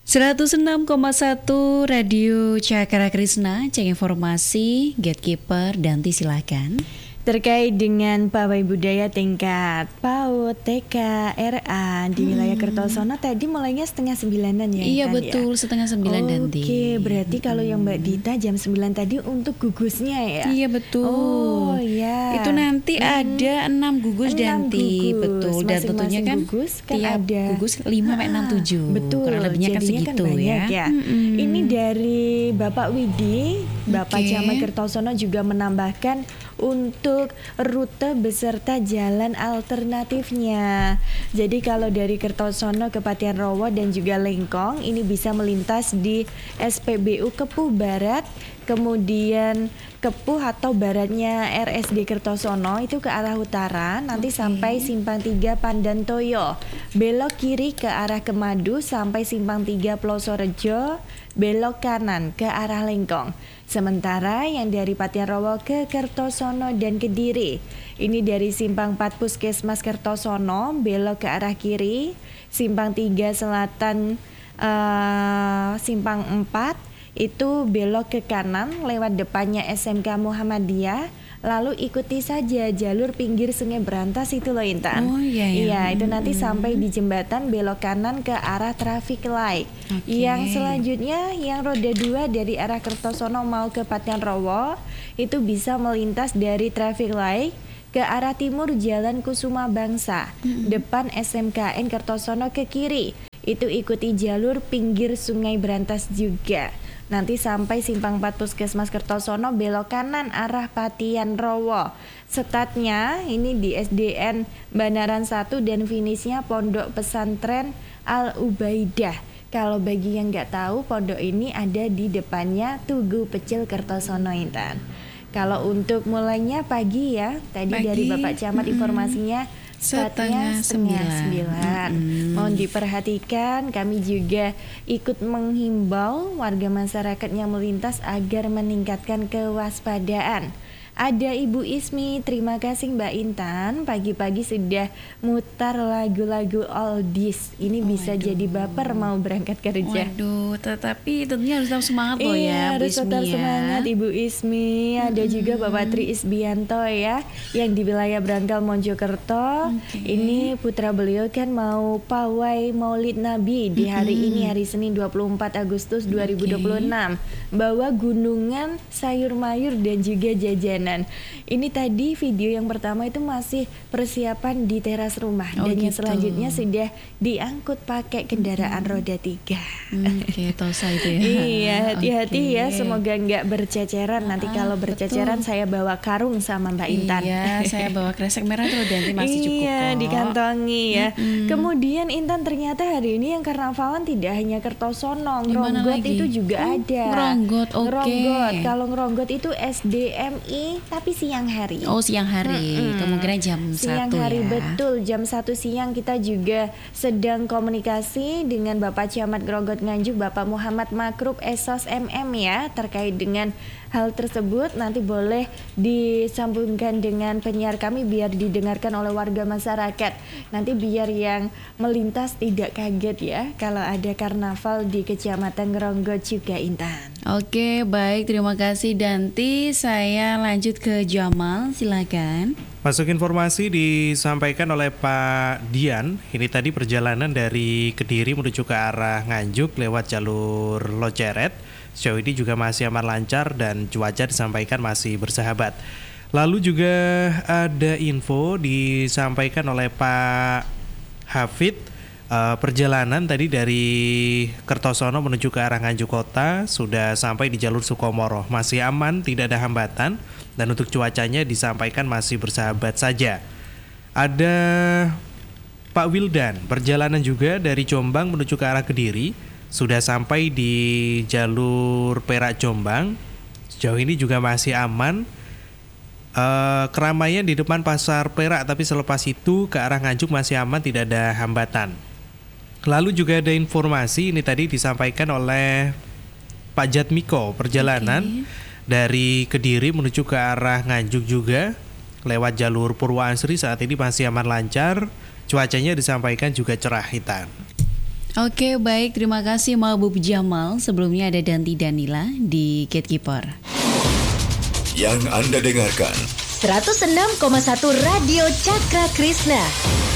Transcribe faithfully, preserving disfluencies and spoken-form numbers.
seratus enam koma satu Radio Cakra Krisna, cek informasi, gatekeeper, Danti silakan. Terkait dengan pawai budaya tingkat PAUD, T K, R A di wilayah hmm. Kertosono tadi mulainya setengah sembilanan ya. Iya kan, betul, ya? setengah sembilan Danti. Oke, berarti hmm. kalau yang Mbak Dita jam sembilan tadi untuk gugusnya ya? Iya betul. Oh ya. Itu nanti hmm. ada enam gugus enam Danti, gugus. betul. Dan tentunya kan gugus kan tiap ada gugus lima sampai enam tujuh. Betul. Kurang lebihnya kan segitu kan ya. ya. Hmm. Ini dari Bapak Widi, Bapak okay. Camat Kertosono juga menambahkan untuk rute beserta jalan alternatifnya. Jadi kalau dari Kertosono ke Patian Rowo dan juga Lengkong ini bisa melintas di S P B U Kepuh Barat, kemudian Kepuh atau baratnya R S D Kertosono itu ke arah utara, nanti okay. sampai Simpang tiga Pandantoyo, belok kiri ke arah Kemadu sampai Simpang tiga Plosorejo, belok kanan ke arah Lengkong. Sementara yang dari Patian Rowo ke Kertosono dan Kediri, ini dari Simpang empat Puskesmas Kertosono belok ke arah kiri, Simpang tiga Selatan uh, Simpang empat itu belok ke kanan lewat depannya S M K Muhammadiyah, lalu ikuti saja jalur pinggir Sungai Berantas itu loh Intan. Oh iya iya. Iya, itu nanti hmm. sampai di jembatan belok kanan ke arah traffic light. Okay. Yang selanjutnya yang roda dua dari arah Kertosono mau ke Patian Rowo itu bisa melintas dari traffic light ke arah timur Jalan Kusuma Bangsa, hmm. depan S M K N Kertosono ke kiri. Itu ikuti jalur pinggir Sungai Berantas juga. Nanti sampai Simpang empat Puskesmas Kertosono belok kanan arah Patian Rowo. Startnya ini di S D N Banaran satu dan finishnya Pondok Pesantren Al Ubaidah. Kalau bagi yang nggak tahu, pondok ini ada di depannya Tugu Pecil Kertosono Intan. Kalau untuk mulainya pagi ya, tadi pagi. Dari Bapak Camat informasinya setengah sembilan. sembilan. Mm-hmm. Mohon diperhatikan, kami juga ikut menghimbau warga masyarakat yang melintas agar meningkatkan kewaspadaan. Ada Ibu Ismi, terima kasih Mbak Intan. Pagi-pagi sudah mutar lagu-lagu oldies. Ini oh, bisa aduh. Jadi baper mau berangkat kerja. Waduh, tetapi tentunya harus tetap semangat loh iya, ya, Bu harus Ismi tetap ya. semangat Ibu Ismi. Ada hmm. juga Bapak Tri Isbianto ya, yang di wilayah Brangkal Mojokerto. Okay. Ini putra beliau kan mau pawai Maulid Nabi di hari hmm. ini, hari Senin dua puluh empat Agustus dua ribu dua puluh enam. Okay. Bawa gunungan sayur mayur dan juga jajanan. Ini tadi video yang pertama itu masih persiapan di teras rumah oh, dan gitu. Yang selanjutnya sudah diangkut pakai kendaraan hmm. roda tiga. Oke, okay, Tosa itu ya. Iya, hati-hati okay. ya, semoga nggak berceceran. Nanti ah, kalau berceceran betul. Saya bawa karung sama Mbak Intan. Iya, saya bawa kresek merah tuh dan masih cukup iya, kok. dikantongi ya. Mm-hmm. Kemudian Intan ternyata hari ini yang karnavalan tidak hanya Kertosono, Ngronggot itu juga oh, ada. Ngronggot, oke. Okay. Ngronggot, kalau Ngronggot itu S D M I tapi siang hari. Oh, siang hari. Hmm, Kemungkinan jam siang satu hari ya. Betul, jam satu siang kita juga sedang komunikasi dengan Bapak Camat Ngronggot Nganjuk, Bapak Muhammad Makrub S O S M M ya, terkait dengan hal tersebut. Nanti boleh disambungkan dengan penyiar kami biar didengarkan oleh warga masyarakat. Nanti biar yang melintas tidak kaget ya kalau ada karnaval di Kecamatan Ngronggot juga Intan. Oke, baik, terima kasih Danti. Saya lanjut ke Jamal, silakan. Masuk informasi disampaikan oleh Pak Dian. Ini tadi perjalanan dari Kediri menuju ke arah Nganjuk lewat jalur Loceret. Sejauh ini juga masih aman lancar dan cuaca disampaikan masih bersahabat. Lalu juga ada info disampaikan oleh Pak Hafid. Uh, perjalanan tadi dari Kertosono menuju ke arah Nganjuk Kota sudah sampai di jalur Sukomoro. Masih aman, tidak ada hambatan. Dan untuk cuacanya disampaikan masih bersahabat saja. Ada Pak Wildan, perjalanan juga dari Jombang menuju ke arah Kediri sudah sampai di jalur Perak Jombang. Sejauh ini juga masih aman. Uh, keramaian di depan pasar Perak, tapi selepas itu ke arah Nganjuk masih aman, tidak ada hambatan. Lalu juga ada informasi ini tadi disampaikan oleh Pak Jatmiko, perjalanan okay. dari Kediri menuju ke arah Nganjuk juga lewat jalur Purwaasri saat ini masih aman lancar. Cuacanya disampaikan juga cerah, Hitan. Oke, baik. Terima kasih Mahbub Jamal. Sebelumnya ada Danti Danila di Gatekeeper. Yang Anda dengarkan seratus enam koma satu Radio Cakra Krishna.